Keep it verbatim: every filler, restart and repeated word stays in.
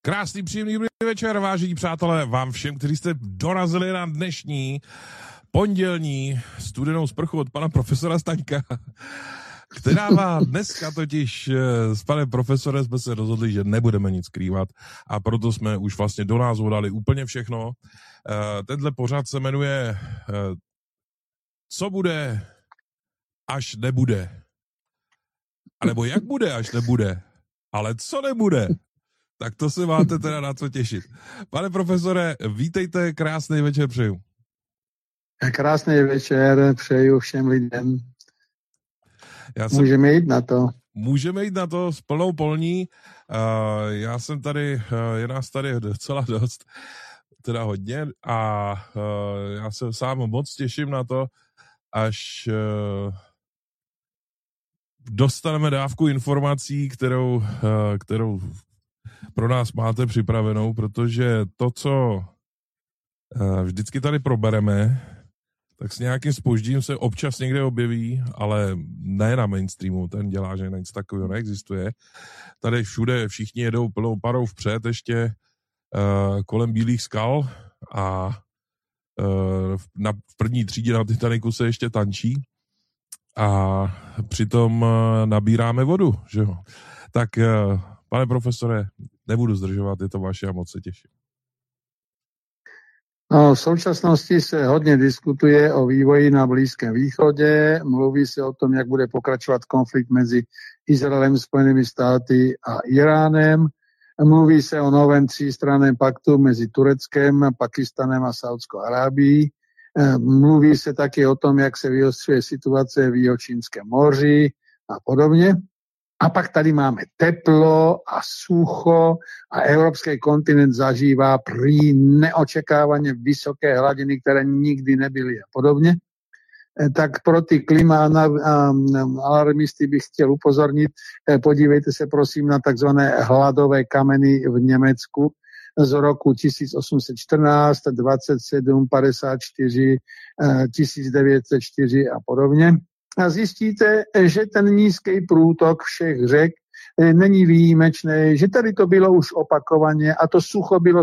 Krásný, příjemný dobrý večer, vážení přátelé, vám všem, kteří jste dorazili na dnešní pondělní studenou sprchu od pana profesora Staňka, která má dneska totiž s panem profesorem jsme se rozhodli, že nebudeme nic skrývat a proto jsme už vlastně do názvu dali úplně všechno. Tenhle pořad se jmenuje Co bude, až nebude. A nebo jak bude, až nebude. Ale co nebude? Tak to se máte teda na co těšit. Pane profesore, vítejte, krásný večer přeju. Krásný večer přeju všem lidem. Já jsem, můžeme jít na to. Můžeme jít na to s plnou polní. Uh, já jsem tady, uh, je nás tady docela dost, teda hodně a uh, já se sám moc těším na to, až uh, dostaneme dávku informací, kterou, uh, kterou pro nás máte připravenou, protože to, co vždycky tady probereme, tak s nějakým zpožděním se občas někde objeví, ale ne na mainstreamu, ten dělá, že nic takového neexistuje. Tady všude všichni jedou plnou parou vpřed ještě uh, kolem bílých skal a uh, na, v první třídě na Titaniku se ještě tančí a přitom uh, nabíráme vodu, že jo. Tak uh, pane profesore, nebudu zdržovat, je to vaše a moc se těším. No, v současnosti se hodně diskutuje o vývoji na Blízkém východě, mluví se o tom, jak bude pokračovat konflikt mezi Izraelem, Spojenými státy a Iránem, mluví se o novém třístranném paktu mezi Tureckem, Pakistanem a Saudskou Arábií, mluví se taky o tom, jak se vyostřuje situace v Jihočínském moři a podobně. A pak tady máme teplo a sucho a evropský kontinent zažívá prý neočekávaně vysoké hladiny, které nikdy nebyly a podobně. Tak pro ty klima alarmisty bych chtěl upozornit, podívejte se prosím na takzvané hladové kameny v Německu z roku tisíc osm set čtrnáct, dvacet sedm, padesát čtyři, tisíc devět set čtyři a podobně. A zjistíte, že ten nízký průtok všech řek není výjimečný, že tady to bylo už opakovaně a to sucho bylo